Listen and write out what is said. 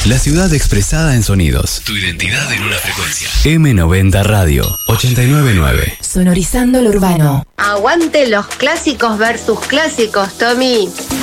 La ciudad expresada en sonidos. Tu identidad en una frecuencia. M90 Radio 899. Sonorizando lo urbano. Aguante los clásicos versus clásicos, Tommy.